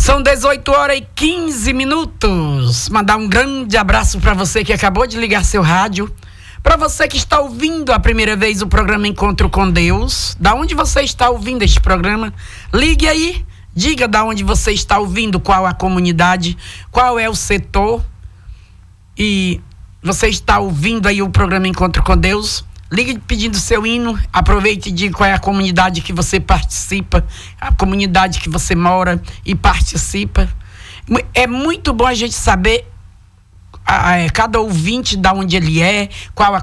São 18h15. Mandar um grande abraço para você que acabou de ligar seu rádio. Para você que está ouvindo a primeira vez o programa Encontro com Deus. Da onde você está ouvindo este programa? Ligue aí. Diga da onde você está ouvindo, qual a comunidade, qual é o setor. E você está ouvindo aí o programa Encontro com Deus. Ligue pedindo seu hino, aproveite e diga qual é a comunidade que você participa, a comunidade que você mora e participa. É muito bom a gente saber cada ouvinte de onde ele é, qual a